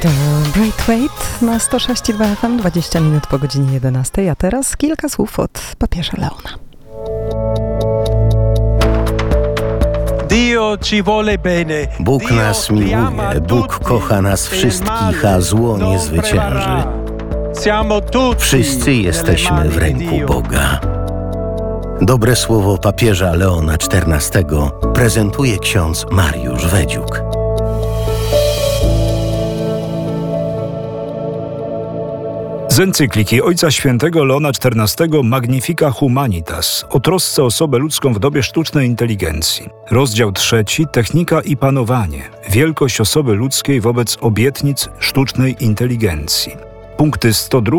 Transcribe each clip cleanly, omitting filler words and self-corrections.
The Braithwaite na 106,2 FM, 20 minut po godzinie 11, a teraz kilka słów od papieża Leona. Bóg nas miłuje, Bóg kocha nas wszystkich, a zło nie zwycięży. Wszyscy jesteśmy w ręku Boga. Dobre słowo papieża Leona XIV prezentuje ksiądz Mariusz Wedziuk. Z encykliki Ojca Świętego Leona XIV Magnifica Humanitas o trosce o osobę ludzką w dobie sztucznej inteligencji. Rozdział 3. Technika i panowanie. Wielkość osoby ludzkiej wobec obietnic sztucznej inteligencji. Punkty 102,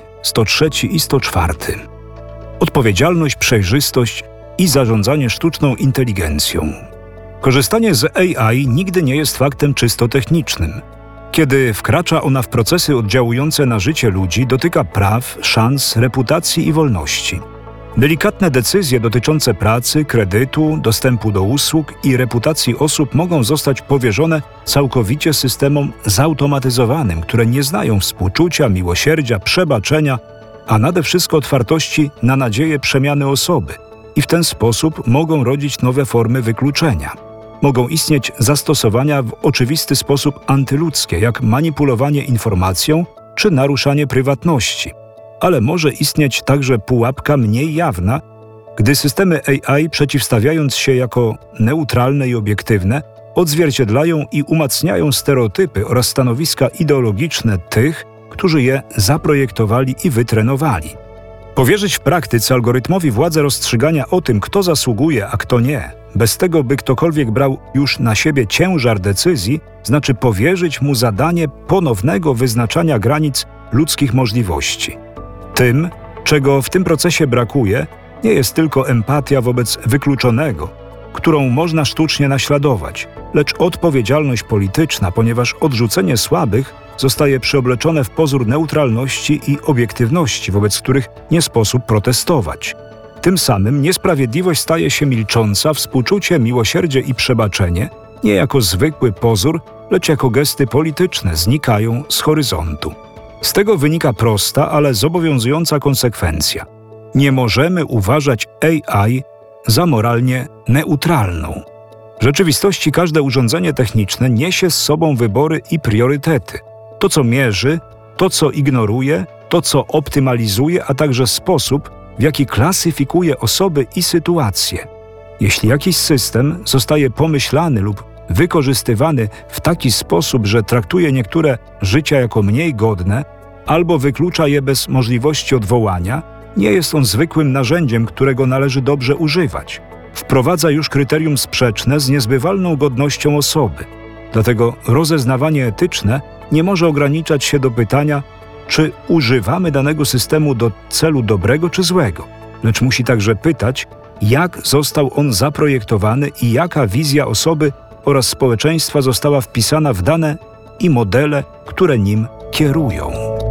103 i 104. Odpowiedzialność, przejrzystość i zarządzanie sztuczną inteligencją. Korzystanie z AI nigdy nie jest faktem czysto technicznym. Kiedy wkracza ona w procesy oddziałujące na życie ludzi, dotyka praw, szans, reputacji i wolności. Delikatne decyzje dotyczące pracy, kredytu, dostępu do usług i reputacji osób mogą zostać powierzone całkowicie systemom zautomatyzowanym, które nie znają współczucia, miłosierdzia, przebaczenia, a nade wszystko otwartości na nadzieję przemiany osoby i w ten sposób mogą rodzić nowe formy wykluczenia. Mogą istnieć zastosowania w oczywisty sposób antyludzkie, jak manipulowanie informacją czy naruszanie prywatności. Ale może istnieć także pułapka mniej jawna, gdy systemy AI, przeciwstawiając się jako neutralne i obiektywne, odzwierciedlają i umacniają stereotypy oraz stanowiska ideologiczne tych, którzy je zaprojektowali i wytrenowali. Powierzyć w praktyce algorytmowi władzę rozstrzygania o tym, kto zasługuje, a kto nie, bez tego, by ktokolwiek brał już na siebie ciężar decyzji, znaczy powierzyć mu zadanie ponownego wyznaczania granic ludzkich możliwości. Tym, czego w tym procesie brakuje, nie jest tylko empatia wobec wykluczonego, którą można sztucznie naśladować, lecz odpowiedzialność polityczna, ponieważ odrzucenie słabych zostaje przyobleczone w pozór neutralności i obiektywności, wobec których nie sposób protestować. Tym samym niesprawiedliwość staje się milcząca, współczucie, miłosierdzie i przebaczenie, nie jako zwykły pozór, lecz jako gesty polityczne, znikają z horyzontu. Z tego wynika prosta, ale zobowiązująca konsekwencja. Nie możemy uważać AI za moralnie neutralną. W rzeczywistości każde urządzenie techniczne niesie z sobą wybory i priorytety. To, co mierzy, to, co ignoruje, to, co optymalizuje, a także sposób, w jaki klasyfikuje osoby i sytuacje. Jeśli jakiś system zostaje pomyślany lub wykorzystywany w taki sposób, że traktuje niektóre życia jako mniej godne albo wyklucza je bez możliwości odwołania, nie jest on zwykłym narzędziem, którego należy dobrze używać. Wprowadza już kryterium sprzeczne z niezbywalną godnością osoby. Dlatego rozeznawanie etyczne nie może ograniczać się do pytania, czy używamy danego systemu do celu dobrego czy złego, lecz musi także pytać, jak został on zaprojektowany i jaka wizja osoby oraz społeczeństwa została wpisana w dane i modele, które nim kierują.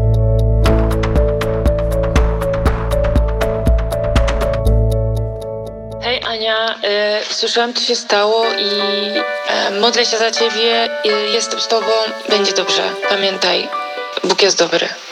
Hej Ania, słyszałam co się stało i modlę się za ciebie, jestem z tobą, będzie dobrze. Pamiętaj, Bóg jest dobry.